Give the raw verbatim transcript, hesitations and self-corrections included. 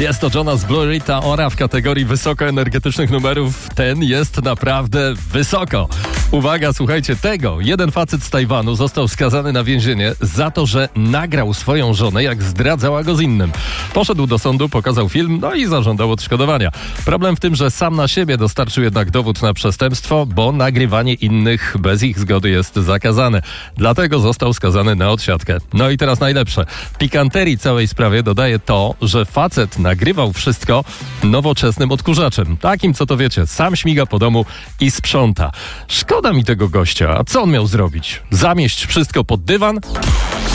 Jest to Jonas Blue, Rita Ora w kategorii wysokoenergetycznych numerów. Ten jest naprawdę wysoko. Uwaga, słuchajcie tego. Jeden facet z Tajwanu został skazany na więzienie za to, że nagrał swoją żonę, jak zdradzała go z innym. Poszedł do sądu, pokazał film, no i zażądał odszkodowania. Problem w tym, że sam na siebie dostarczył jednak dowód na przestępstwo, bo nagrywanie innych bez ich zgody jest zakazane. Dlatego został skazany na odsiadkę. No i teraz najlepsze. Pikanterii całej sprawie dodaje to, że facet nagrywał wszystko nowoczesnym odkurzaczem. Takim, co to wiecie, sam śmiga po domu i sprząta. Szkoda mi tego gościa. A co on miał zrobić? Zamieść wszystko pod dywan?